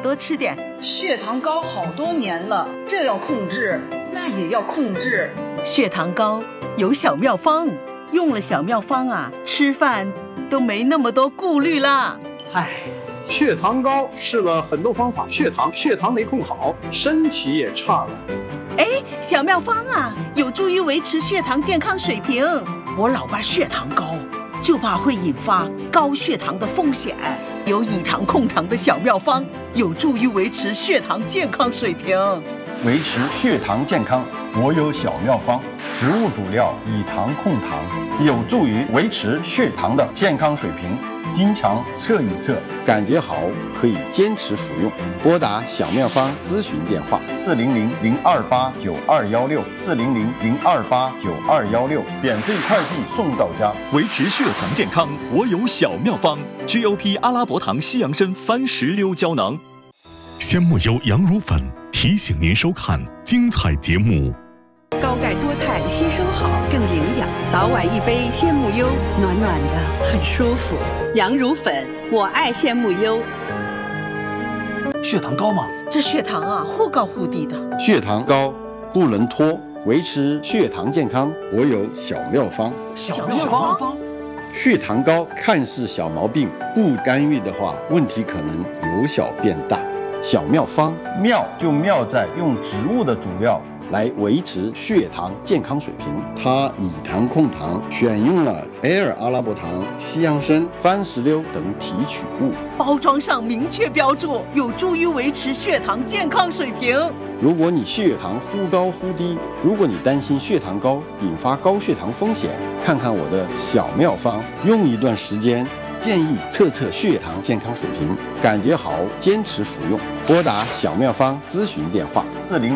多吃点。 血糖高好多年了，这要控制，那也要控制。 血糖高有小妙方，用了小妙方啊，吃饭都没那么多顾虑啦。 血糖高试了很多方法，血糖没控好，身体也差了。 小妙方啊，有助于维持血糖健康水平。我老爸血糖高，就怕会引发高血糖的风险。有以糖控糖的小妙方，有助于维持血糖健康水平。 维持血糖健康，我有小妙方。植物主料以糖控糖，有助于维持血糖的健康水平。经常测一测，感觉好可以坚持服用。拨打小妙方咨询电话：400-028-9216，400-028-9216，免费快递送到家。 维持血糖健康，我有小妙方 ：GOP 阿拉伯糖西洋参番石榴胶囊。 鲜木优羊乳粉提醒您收看精彩节目。 高钙多肽吸收好，更营养。早晚一杯鲜木优，暖暖的，很舒服。羊乳粉，我爱鲜木优。 血糖高吗？ 这血糖啊，忽高忽低的。 血糖高不能拖，维持血糖健康，我有小妙方。 小妙方。 血糖高看似小毛病，不干预的话，问题可能由小变大。小妙方妙就妙在用植物的主料来维持血糖健康水平。它以糖控糖，选用了阿拉伯糖、西洋参、番石榴等提取物， 包装上明确标注，有助于维持血糖健康水平。 如果你血糖忽高忽低，如果你担心血糖高引发高血糖风险，看看我的小妙方，用一段时间，建议测测血糖健康水平，感觉好坚持服用。拨打小妙方咨询电话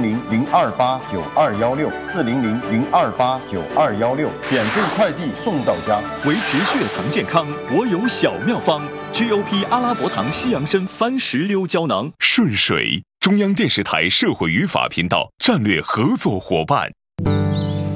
：400-028-9216，400-028-9216，免费快递送到家。 维持血糖健康，我有小妙方 ：GOP 阿拉伯糖西洋参番石榴胶囊。顺水，中央电视台社会与法频道战略合作伙伴。